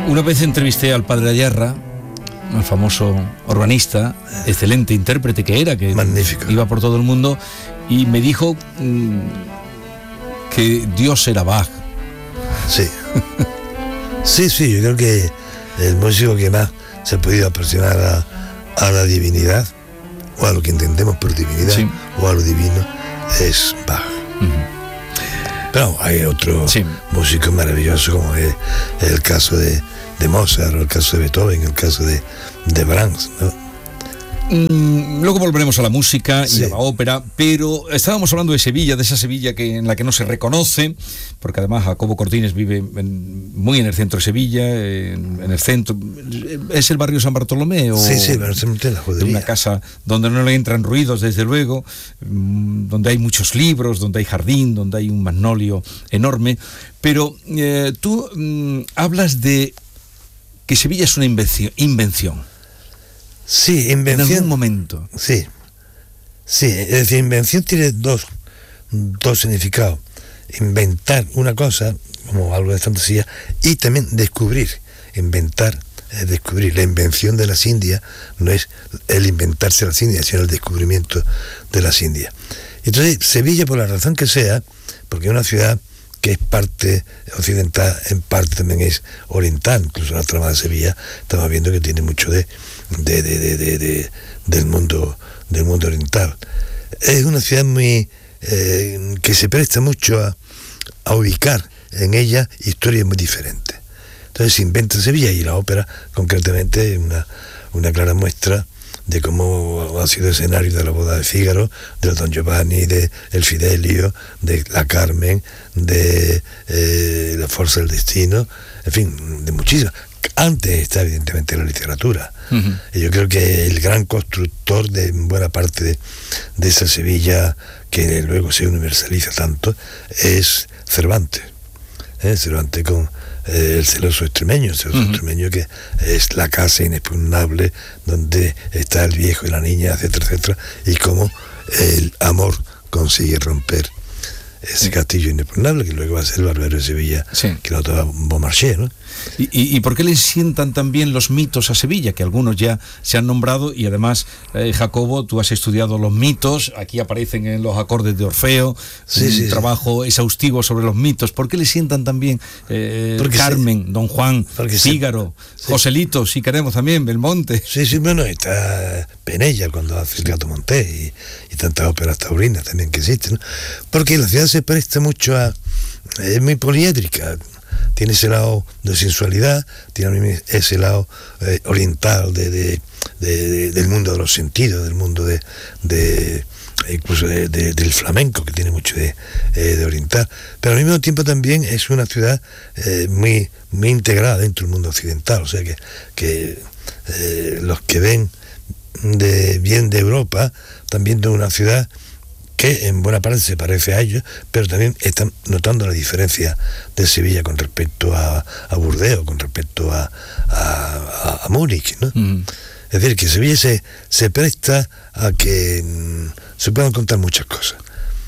Una vez entrevisté al padre Ayerra, el famoso organista, excelente intérprete que era, que magnífico, iba por todo el mundo, y me dijo que Dios era Bach. Sí. Sí, yo creo que el músico que más se ha podido aproximar a la divinidad, o a lo que entendemos por divinidad, sí, o a lo divino, es Bach. Pero hay otros músicos maravillosos, como es el caso de Mozart, o el caso de Beethoven, el caso de Brahms, ¿no? Luego volveremos a la música y a la ópera, pero estábamos hablando de Sevilla, de esa Sevilla en la que no se reconoce, porque además Jacobo Cortines vive muy en el centro de Sevilla, en el centro. ¿Es el barrio San Bartolomé? Sí, pero es la judería. Una casa donde no le entran ruidos, desde luego, donde hay muchos libros, donde hay jardín, donde hay un magnolio enorme. Pero tú hablas de que Sevilla es una invención. Sí, invención. En algún momento. Sí, es decir, invención tiene dos significados. Inventar una cosa, como algo de fantasía, y también descubrir. Inventar es descubrir. La invención de las Indias no es el inventarse las Indias, sino el descubrimiento de las Indias. Entonces, Sevilla, por la razón que sea, porque es una ciudad que es parte occidental, en parte también es oriental, incluso la trama de Sevilla, estamos viendo que tiene mucho del mundo oriental. Es una ciudad muy que se presta mucho a ubicar en ella historias muy diferentes. Entonces se inventa Sevilla, y la ópera concretamente es una clara muestra de cómo ha sido escenario de la boda de Fígaro, de Don Giovanni, de El Fidelio, de La Carmen, de La Fuerza del Destino, en fin, de muchísimas. Antes está evidentemente la literatura. Y yo creo que el gran constructor de buena parte de esa Sevilla, que luego se universaliza tanto, es Cervantes. Cervantes con el celoso extremeño, extremeño, que es la casa inexpugnable donde está el viejo y la niña, etcétera, etcétera, y cómo el amor consigue romper ese castillo inexpugnable, que luego va a ser el Barbero de Sevilla, que lo toma Beaumarchais, ¿no? ¿Y por qué le sientan también los mitos a Sevilla? Que algunos ya se han nombrado, y además, Jacobo, tú has estudiado los mitos, aquí aparecen en los acordes de Orfeo, un trabajo exhaustivo sobre los mitos. ¿Por qué le sientan también Carmen, Don Juan, Fígaro, Joselito, si queremos también, Belmonte? Bueno, está Penella cuando hace el Gato Montés, y tantas óperas taurinas también que existen, ¿no? Porque la ciudad se presta mucho es muy poliédrica. Tiene ese lado de sensualidad, tiene ese lado oriental del mundo de los sentidos, del mundo incluso del flamenco, que tiene mucho de oriental, pero al mismo tiempo también es una ciudad muy integrada dentro del mundo occidental. O sea que los que ven bien de Europa también de una ciudad que en buena parte se parece a ellos, pero también están notando la diferencia de Sevilla con respecto a Burdeos, con respecto a Múnich, ¿no? Es decir, que Sevilla se presta a que se puedan contar muchas cosas,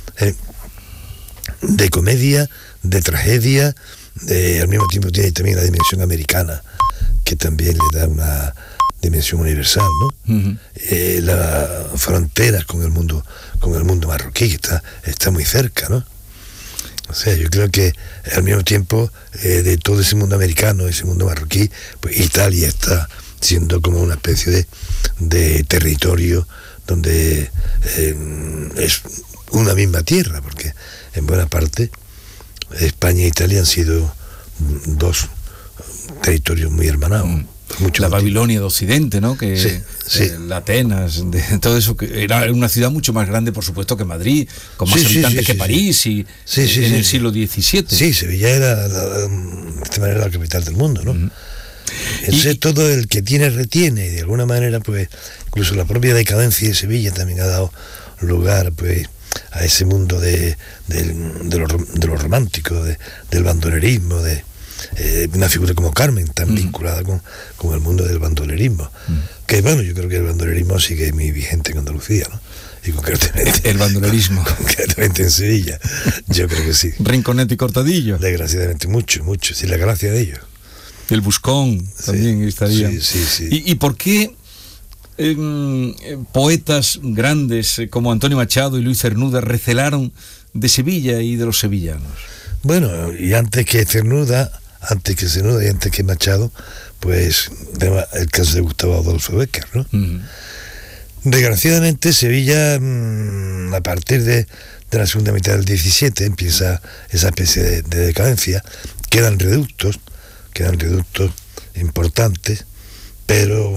de comedia, de tragedia, al mismo tiempo tiene también la dimensión americana, que también le da una dimensión universal, ¿no? Las fronteras con el mundo marroquí, que está muy cerca, ¿no? O sea, yo creo que al mismo tiempo de todo ese mundo americano, ese mundo marroquí, pues Italia está siendo como una especie de territorio donde es una misma tierra, porque en buena parte España e Italia han sido dos territorios muy hermanados. La Babilonia de Occidente, ¿no? Que la Atenas, todo eso, que era una ciudad mucho más grande, por supuesto, que Madrid, con más habitantes que París, y en el siglo XVII. Sí, Sevilla era de esta manera la capital del mundo, ¿no? Entonces todo el que tiene retiene, y de alguna manera, pues, incluso la propia decadencia de Sevilla también ha dado lugar, pues, a ese mundo de lo romántico, del bandolerismo, una figura como Carmen, tan vinculada con el mundo del bandolerismo. Que bueno, yo creo que el bandolerismo sigue muy vigente en Andalucía, ¿no? Y concretamente el bandolerismo concretamente en Sevilla, yo creo que sí. Rinconete y Cortadillo, desgraciadamente mucho, sí, la gracia de ellos. El Buscón también estaría. Sí. ¿Y por qué poetas grandes como Antonio Machado y Luis Cernuda recelaron de Sevilla y de los sevillanos? Bueno, y antes que Cernuda y antes que Machado, pues el caso de Gustavo Adolfo Bécquer, ¿no? Uh-huh. Desgraciadamente Sevilla, a partir de la segunda mitad del 17, empieza esa especie de decadencia. Quedan reductos importantes, pero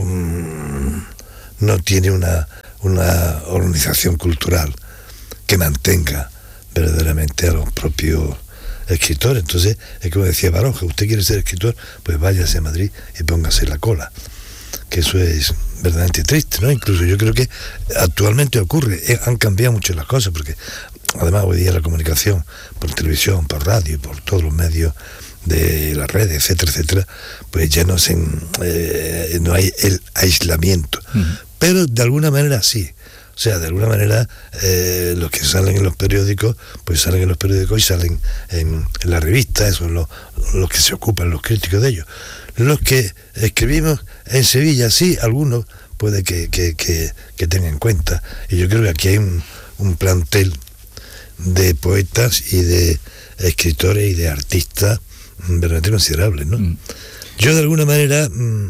no tiene una organización cultural que mantenga verdaderamente a los propios escritores. Entonces, es como decía Baroja, usted quiere ser escritor, pues váyase a Madrid y póngase la cola. Que eso es verdaderamente triste, ¿no? Incluso yo creo que actualmente ocurre, han cambiado mucho las cosas, porque además hoy día la comunicación por televisión, por radio, por todos los medios de las redes, etcétera, pues ya no hay el aislamiento. Pero de alguna manera sí. O sea, de alguna manera los que salen en los periódicos, pues salen en los periódicos y salen en la revista, eso es los que se ocupan, los críticos de ellos. Los que escribimos en Sevilla, sí, algunos puede que tengan en cuenta. Y yo creo que aquí hay un plantel de poetas y de escritores y de artistas verdaderamente considerables, ¿no? Yo de alguna manera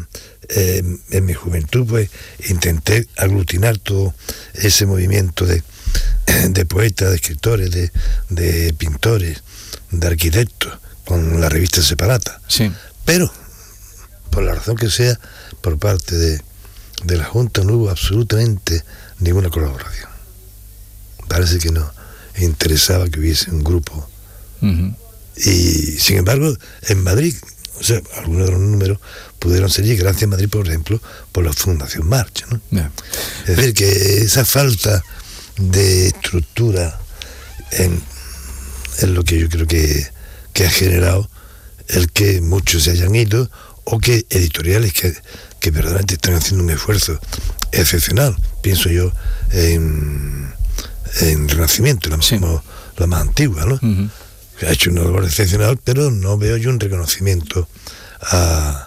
en mi juventud pues intenté aglutinar todo ese movimiento de poetas, de escritores, de pintores, de arquitectos con la revista Separata. Sí. Pero por la razón que sea, por parte de la Junta no hubo absolutamente ninguna colaboración. Parece que no interesaba que hubiese un grupo. Uh-huh. Y sin embargo en Madrid, o sea, algunos de los números pudieron salir gracias a Madrid, por ejemplo, por la Fundación Marcha, ¿no? Yeah. Es decir, que esa falta de estructura en lo que yo creo que ha generado el que muchos se hayan ido, o que editoriales que verdaderamente están haciendo un esfuerzo excepcional. Pienso yo en Renacimiento, la más antigua, ¿no? Uh-huh. Que ha hecho una labor excepcional, pero no veo yo un reconocimiento a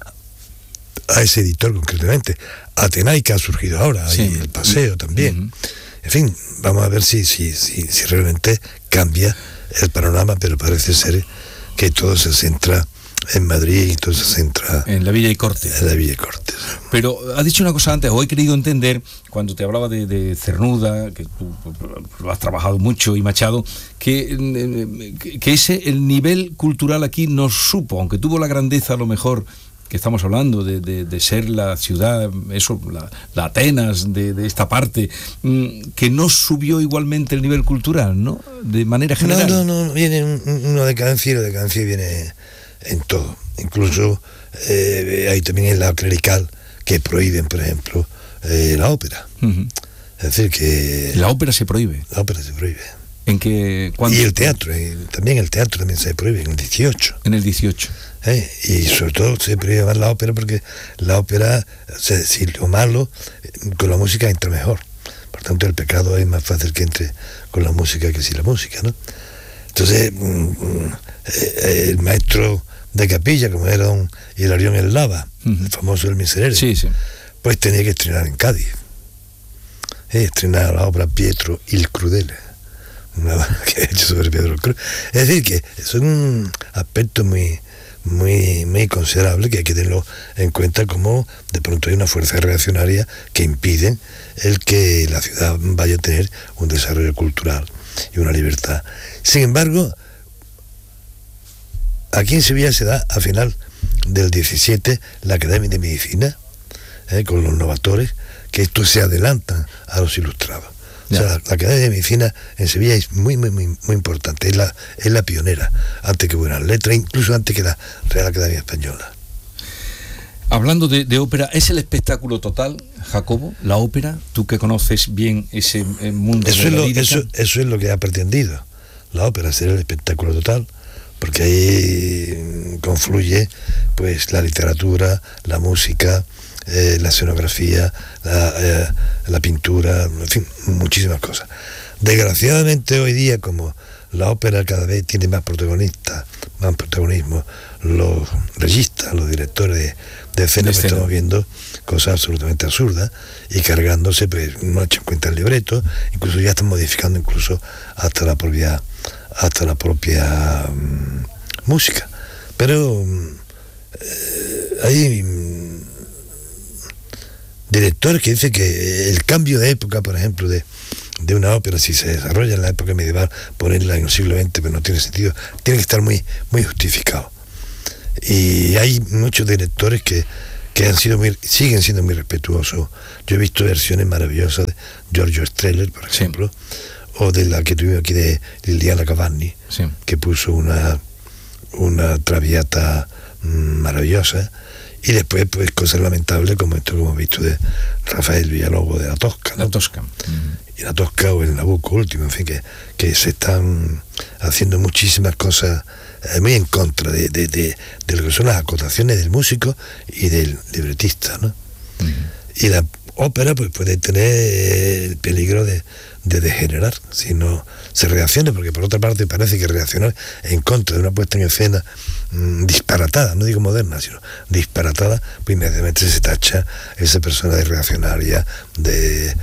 ese editor concretamente. Atenay, que ha surgido ahora, sí. Y el Paseo también. Uh-huh. En fin, vamos a ver si realmente cambia el panorama, pero parece ser que todo se centra en Madrid y todo se centra en la Villa y Cortes. En la Villa y Cortes. Pero has dicho una cosa antes, o he querido entender, cuando te hablaba de Cernuda, que tú lo has trabajado mucho, y Machado, que el nivel cultural aquí no supo, aunque tuvo la grandeza a lo mejor que estamos hablando de ser la ciudad, eso, la Atenas de esta parte, que no subió igualmente el nivel cultural, ¿no? De manera general. No, viene una decadencia, y la decadencia viene en todo. Incluso hay también el lado clerical que prohíben, por ejemplo, la ópera. Uh-huh. Es decir, que la ópera se prohíbe. La ópera se prohíbe. ¿En qué? Y el teatro, también el teatro también se prohíbe en el 18. En el 18. Y sobre todo se prohíbe más la ópera, porque la ópera, o sea, si lo malo, con la música entra mejor. Por tanto, el pecado es más fácil que entre con la música que sin la música, ¿no? Entonces, el maestro de capilla, como era don Hilarión el Lava, uh-huh. El famoso del Miserere, sí. Pues tenía que estrenar en Cádiz. Estrenar la obra Pietro il Crudele, una obra que ha hecho sobre Pietro el Crudele. Es decir, que son aspectos muy considerables que hay que tenerlo en cuenta, como de pronto hay una fuerza reaccionaria que impiden el que la ciudad vaya a tener un desarrollo cultural y una libertad. Sin embargo, aquí en Sevilla se da a final del 17 la Academia de Medicina, con los novatores, que estos se adelantan a los ilustrados. Ya. O sea, la Academia de Medicina en Sevilla es muy importante, es la pionera, antes que Buenas Letras, incluso antes que la Real Academia Española. Hablando de ópera, ¿es el espectáculo total, Jacobo, la ópera? Tú que conoces bien ese mundo de la lírica. Eso es lo que ha pretendido la ópera, ser el espectáculo total, porque ahí confluye pues la literatura, la música, la escenografía, la pintura, en fin, muchísimas cosas. Desgraciadamente hoy día, como la ópera cada vez tiene más protagonismo, los registas, los directores de escena, pues estamos viendo cosas absolutamente absurdas y cargándose, pues no echan cuenta el libreto, incluso ya están modificando incluso hasta la propia música. Pero hay directores que dicen que el cambio de época, por ejemplo, de una ópera, si se desarrolla en la época medieval, ponerla en el siglo XX, pero no tiene sentido, tiene que estar muy, muy justificado. Y hay muchos directores que siguen siendo muy respetuosos. Yo he visto versiones maravillosas de Giorgio Strehler, por ejemplo, o de la que tuvimos aquí de Liliana Cavani, que puso una traviata maravillosa. Y después, pues, cosas lamentables como esto que hemos visto de Rafael Villalobos de La Tosca, ¿no? La Tosca. Y La Tosca o el Nabucco último, en fin, que se están haciendo muchísimas cosas muy en contra de lo que son las acotaciones del músico y del libretista, ¿no? Y la ópera, pues, puede tener el peligro de degenerar si no se reacciona, porque por otra parte parece que reaccionar en contra de una puesta en escena disparatada, no digo moderna, sino disparatada, pues inmediatamente se tacha esa persona de reaccionaria, de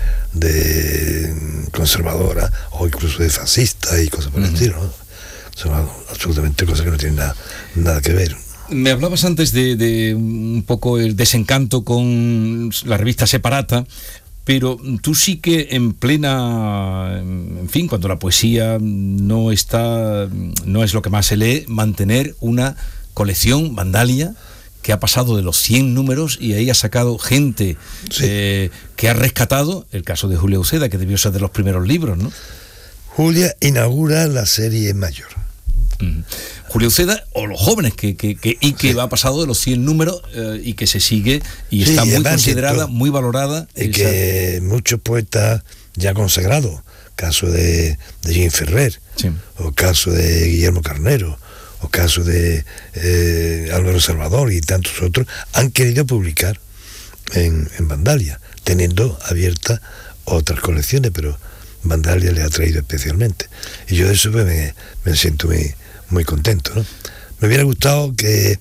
conservadora o incluso de fascista y cosas por el estilo, ¿no? Son absolutamente cosas que no tienen nada que ver. Me hablabas antes de un poco el desencanto con la revista Separata, pero tú sí que en plena, en fin, cuando la poesía no es lo que más se lee, mantener una colección, Vandalia, que ha pasado de los 100 números y ahí ha sacado gente que ha rescatado, el caso de Julia Uceda, que debió ser de los primeros libros, ¿no? Julia inaugura la serie mayor. Julia Uceda, o los jóvenes, que ha pasado de los 100 números y que se sigue y está muy considerada, muy valorada. Que muchos poetas ya consagrados, caso de Jean Ferrer, o caso de Guillermo Carnero, o caso de Álvaro Salvador y tantos otros, han querido publicar en Vandalia, teniendo abiertas otras colecciones, pero Vandalia le ha traído especialmente. Y yo de eso pues, me siento muy contento, ¿no? Me hubiera gustado que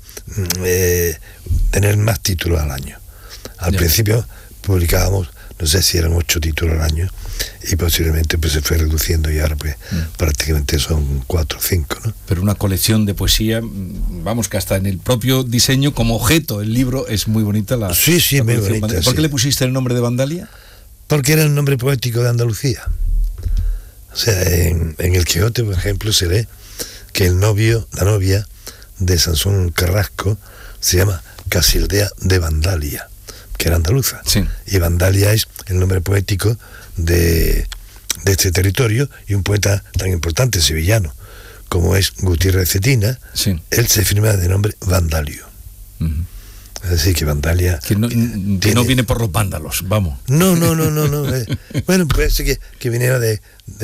tener más títulos al año. Al principio publicábamos, no sé si eran 8 títulos al año, y posiblemente pues se fue reduciendo y ahora pues prácticamente son 4 o 5, ¿no? Pero una colección de poesía, vamos, que hasta en el propio diseño como objeto, el libro es muy bonita la muy bonita. ¿Por qué le pusiste el nombre de Vandalia? Porque era el nombre poético de Andalucía. O sea, en el Quijote, por ejemplo, se lee que la novia de Sansón Carrasco se llama Casildea de Vandalia, que era andaluza. Y Vandalia es el nombre poético de este territorio, y un poeta tan importante sevillano como es Gutiérrez Cetina, él se firma de nombre Vandalio. Es decir, que Vandalia... Que no viene por los vándalos, vamos. No. Bueno, puede ser que viniera de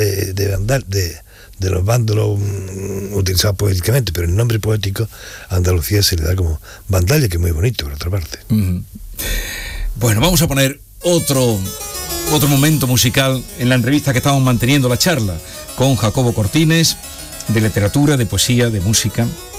los vándalos utilizados poéticamente, pero el nombre poético a Andalucía se le da como Vandalia, que es muy bonito, por otra parte. Bueno, vamos a poner otro momento musical en la entrevista que estamos manteniendo, la charla con Jacobo Cortines, de literatura, de poesía, de música.